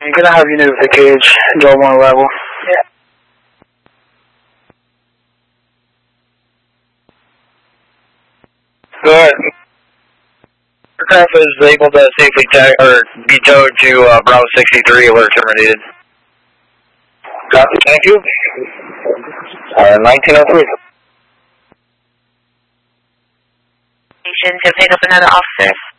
I'm gonna have you new the cage, door 1 level. Yeah. Good. Aircraft is able to safely be towed to Bravo 63, alert terminated. Copy, thank you. 1903. Station to pick up another officer.